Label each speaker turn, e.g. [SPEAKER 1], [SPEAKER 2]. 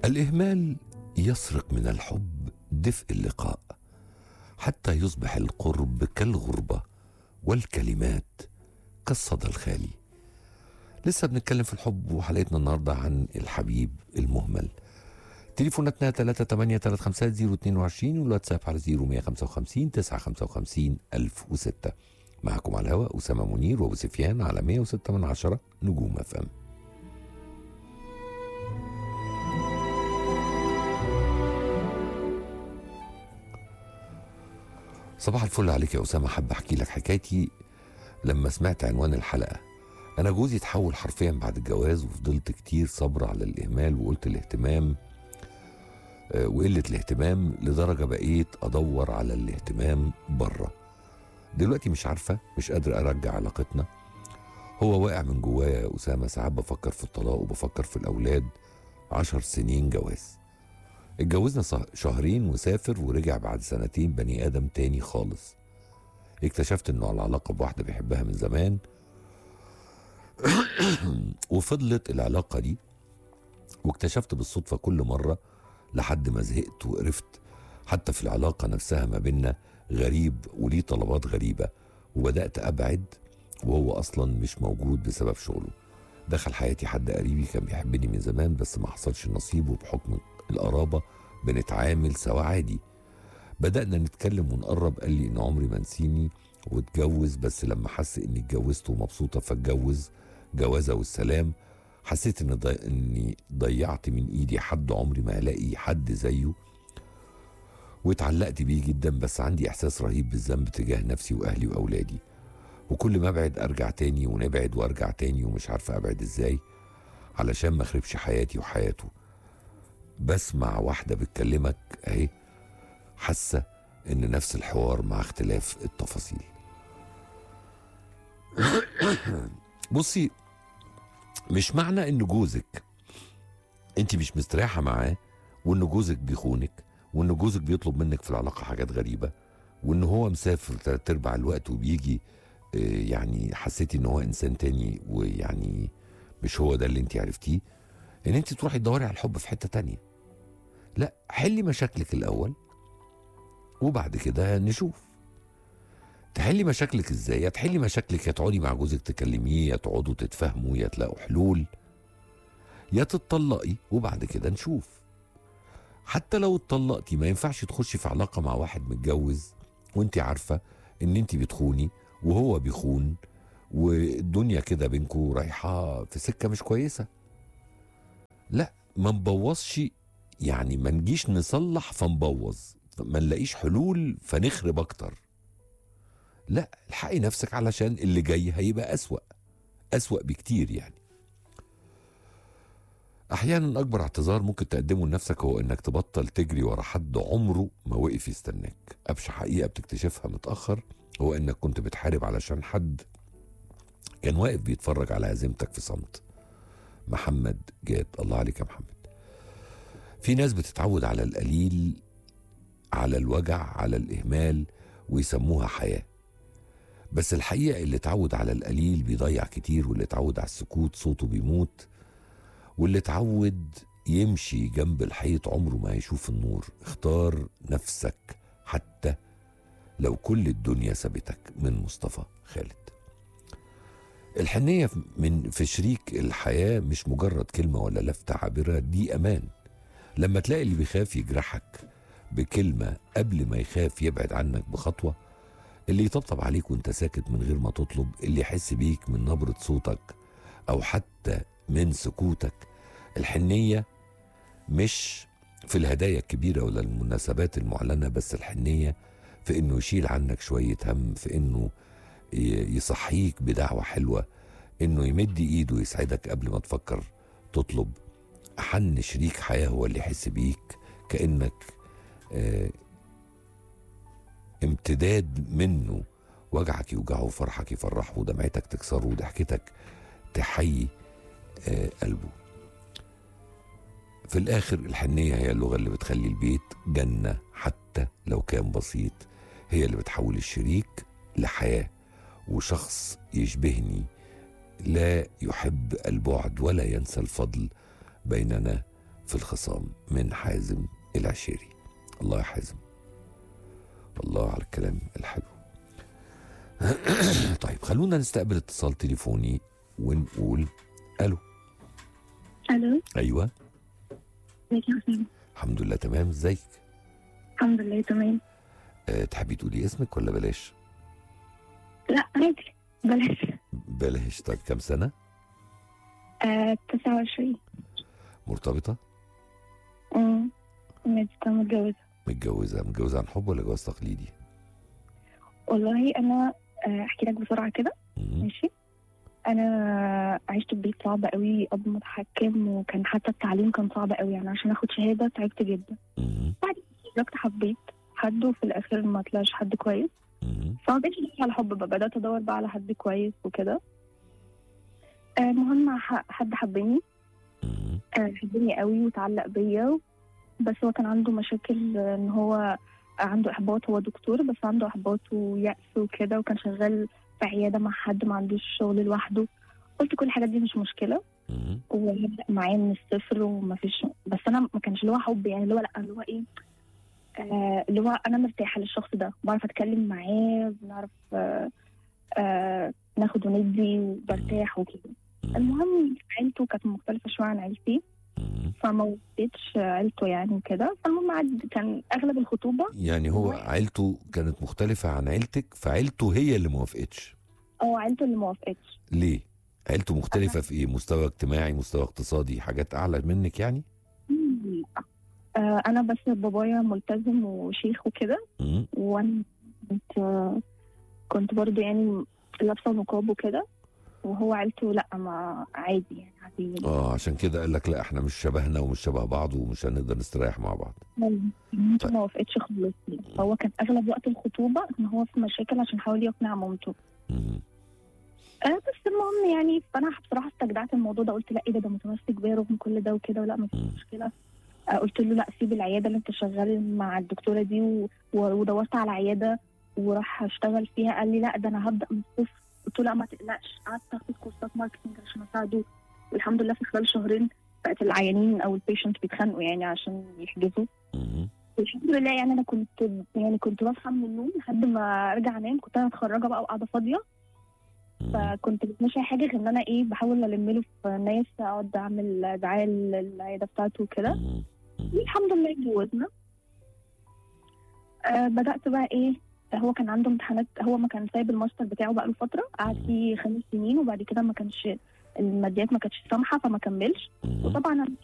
[SPEAKER 1] الإهمال يسرق من الحب دفء اللقاء حتى يصبح القرب كالغربة والكلمات كالصدى الخالي. لسه بنتكلم في الحب وحلقتنا النهاردة عن الحبيب المهمل. تليفوناتنا 3835022 والواتساب على 0155 955 1006. معكم على الهواء أسامة منير وأبو سفيان على 106 نجوم FM. صباح الفل عليك يا أسامة. حابة أحكي لك حكايتي لما سمعت عنوان الحلقة. أنا جوزي اتحول حرفيا بعد الجواز، وفضلت كتير صبر على الإهمال، وقلت الاهتمام وقلة الاهتمام لدرجة بقيت أدور على الاهتمام بره. دلوقتي مش عارفة، مش قادر أرجع علاقتنا. هو واقع من جوايا يا أسامة. ساعات بفكر في الطلاق وبفكر في الأولاد. 10 سنين جواز، اتجوزنا شهرين وسافر ورجع بعد 2 بني آدم تاني خالص. اكتشفت انه على علاقة بواحدة بيحبها من زمان وفضلت العلاقة دي، واكتشفت بالصدفة كل مرة لحد ما زهقت وقرفت. حتى في العلاقة نفسها ما بيننا غريب وليه طلبات غريبة، وبدأت أبعد وهو أصلا مش موجود بسبب شغله. دخل حياتي حد قريبي كان بيحبني من زمان بس ما حصلش نصيب، وبحكم القرابة بنتعامل سوا عادي. بدأنا نتكلم ونقرب، قال لي إن عمري ما نسيني واتجوز، بس لما حس إني اتجوزت ومبسوطة فاتجوز جوازة والسلام. حسيت إني ضيعت من إيدي حد عمري ما هلاقي حد زيه، واتعلقت بيه جدا، بس عندي إحساس رهيب بالذنب تجاه نفسي وأهلي وأولادي. وكل ما أبعد أرجع تاني ونبعد وأرجع تاني، ومش عارفة أبعد إزاي علشان ما أخربش حياتي وحياته. بسمع واحدة بتكلمك أهي، حاسة إن نفس الحوار مع اختلاف التفاصيل. بصي، مش معنى إن جوزك أنت مش مستريحة معاه، وإن جوزك بيخونك، وإن جوزك بيطلب منك في العلاقة حاجات غريبة، وإن هو مسافر 3/4 الوقت وبيجي يعني حسيتي إن هو إنسان تاني، ويعني مش هو ده اللي أنت عرفتيه، إن أنت تروحي تدوري على الحب في حتة تانية. لا، حلي مشاكلك الأول وبعد كده نشوف. تحلي مشاكلك ازاي؟ يا تحلي مشاكلك يا تقعدي مع جوزك تكلميه، يا تقعدوا تتفاهموا، يا تلاقوا حلول، يا تتطلقي وبعد كده نشوف. حتى لو اتطلقتي ما ينفعش تخشي في علاقة مع واحد متجوز وانت عارفة ان انت بتخوني وهو بيخون، والدنيا كده بينكوا رايحة في سكة مش كويسة. لا، ما نبوظش، يعني ما نجيش نصلح فنبوظ، ما نلاقيش حلول فنخرب اكتر. لا، الحقي نفسك علشان اللي جاي هيبقى أسوأ بكتير. يعني احيانا اكبر اعتذار ممكن تقدمه لنفسك هو انك تبطل تجري ورا حد عمره ما وقف يستناك. ابشع حقيقة بتكتشفها متأخر هو انك كنت بتحارب علشان حد كان واقف بيتفرج على هزيمتك في صمت. محمد جاد، الله عليك يا محمد. في ناس بتتعود على القليل، على الوجع، على الإهمال، ويسموها حياة. بس الحقيقة اللي اتعود على القليل بيضيع كتير، واللي اتعود على السكوت صوته بيموت، واللي اتعود يمشي جنب الحيط عمره ما هيشوف النور. اختار نفسك حتى لو كل الدنيا سابتك. من مصطفى خالد. الحنية في شريك الحياة مش مجرد كلمة ولا لفتة عابرة، دي أمان. لما تلاقي اللي بيخاف يجرحك بكلمة قبل ما يخاف يبعد عنك بخطوة، اللي يطبطب عليك وانت ساكت من غير ما تطلب، اللي يحس بيك من نبرة صوتك أو حتى من سكوتك. الحنية مش في الهدايا الكبيرة ولا المناسبات المعلنة، بس الحنية في إنه يشيل عنك شوية هم، في إنه يصحيك بدعوة حلوة، إنه يمد إيده يسعدك قبل ما تفكر تطلب. أحن شريك حياة هو اللي يحس بيك كأنك امتداد منه. وجعك يوجعه، فرحك يفرحه، دمعتك تكسره، وضحكتك تحيي قلبه. في الآخر الحنية هي اللغة اللي بتخلي البيت جنة حتى لو كان بسيط. هي اللي بتحول الشريك لحياة وشخص يشبهني، لا يحب البعد ولا ينسى الفضل بيننا في الخصام من حازم العشيري. الله يا حازم، الله على الكلام الحلو. طيب خلونا نستقبل اتصال تليفوني ونقول الو.
[SPEAKER 2] الو.
[SPEAKER 1] ايوه.
[SPEAKER 2] ازيك يا حسين؟
[SPEAKER 1] الحمد لله تمام، ازيك؟
[SPEAKER 2] الحمد لله تمام.
[SPEAKER 1] تحبي تقولي اسمك ولا بلاش؟
[SPEAKER 2] لا عادي، بلاش.
[SPEAKER 1] بلاش. طيب كم سنة؟
[SPEAKER 2] 29.
[SPEAKER 1] مرتبطة؟
[SPEAKER 2] متجوزة.
[SPEAKER 1] متجوزة عن حب ولا جواز تقليدي؟
[SPEAKER 2] والله أنا أحكي لك بسرعة كده. ماشي. أنا عشت في بيت صعب قوي، أب متحكم، وكان حتى التعليم كان صعب قوي، يعني عشان أخد شهادة تعبت جدا. بعد كده حبيت حد وفي الآخر ما طلعش حد كويس. فما بقتش ادور على حب بقى، بدأت أدور بقى على حد كويس وكده. المهم حد حبني، حبني قوي وتعلق بيا، بس هو كان عنده مشاكل، ان هو عنده احباط، هو دكتور بس عنده احباط ويأس وكده، وكان شغال في عياده مع حد ما عندوش شغل لوحده. قلت كل الحاجات دي مش مشكله وهبدأ معاه من الصفر ومفيش، بس انا ما كانش اللي هو حب، يعني اللي هو لا، اللي هو ايه، اللي هو انا مرتاحه للشخص ده، بعرف اتكلم معاه، بنعرف ناخد وندي وبرتاح وكده. المهم عيلته كانت مختلفه شويه عن عيلتي، فما وفقتش عيلته يعني وكده. فالمهم كان اغلب الخطوبه،
[SPEAKER 1] يعني هو عيلته كانت مختلفة عن عيلتك، فعيلته هي اللي ما وافقتش؟
[SPEAKER 2] عيلته اللي ما وافقتش.
[SPEAKER 1] ليه؟ عيلته مختلفة في ايه؟ مستوى اجتماعي، مستوى اقتصادي، حاجات اعلى منك يعني؟
[SPEAKER 2] انا بس بابايا ملتزم وشيخ وكده، وانا كنت برضو يعني لابسه نقاب وكده، وهو عيلته لا، ما عادي يعني عادي.
[SPEAKER 1] عشان كده قال لك لا احنا مش شبهنا ومش شبه بعض ومش هنقدر نستريح مع بعض.
[SPEAKER 2] طيب. ما وافقتش خالص. هو كان اغلب وقت الخطوبه ان هو في مشاكل عشان حاول يقنع مامته. بس المهم يعني، فانا بصراحه استجدعت الموضوع ده، قلت لا ايه ده متمسك بيا رغم كل ده وكده، ولا ما فيش مشكله. قلت له لا، سيب العياده اللي انت شغال مع الدكتوره دي، ودورت على عياده وراح اشتغل فيها. قال لي لا، ده انا هبدا من الصفر. قلت له لا ما تقلقش. قعدت اخد كورسات ماركتنج عشان اساعده، والحمد لله في خلال شهرين بقت العيانين او البيشنت بيتخانقوا يعني عشان يحجزوا. والحمد لله يعني انا كنت بصحى من النوم لحد ما ارجع انام، كنت انا متخرجه بقى وقاعده فاضيه، فكنت مش حاجه غير ان انا بحاول الم له في ناس، اقعد اعمل دعايه للعياده بتاعته وكده. الحمد لله اتجوزنا. بدات بقى هو كان عنده امتحانات، هو ما كان سايب الماستر بتاعه بقى له فتره، قعد فيه 5 سنين، وبعد كده ما كانش الماديات ما كانتش سامحه فما كملش. وطبعا انا